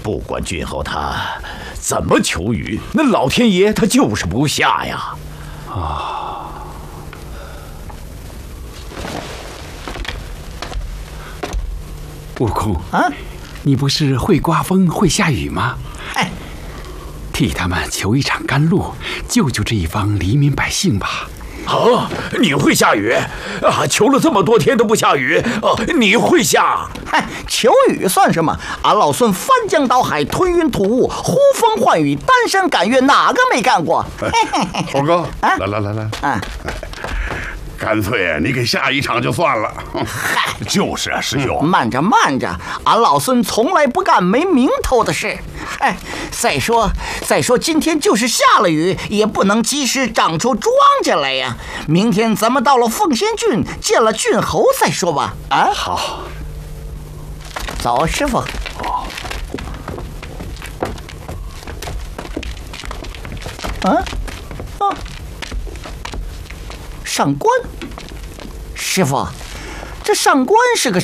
不管俊侯他怎么求雨，那老天爷他就是不下呀。啊！ 悟空啊， 你不是会刮风会下雨吗？ 哎， 替他们求一场甘露，救救这一方黎民百姓吧。 啊，你会下雨啊？求了这么多天都不下雨，你会下？ 嗨，求雨算什么？俺老孙翻江倒海，吞云吐雾，呼风唤雨，单山赶月，哪个没干过？ 猴哥， 啊来， 啊， 干脆你给下一场就算了。 就是啊，师兄。 慢着，俺老孙从来不干没名头的事。哎，再说，今天就是下了雨，也不能及时长出庄稼来呀。明天咱们到了凤仙郡，见了郡侯再说吧。啊， 好。 走，师傅。上官，师傅，这上官是个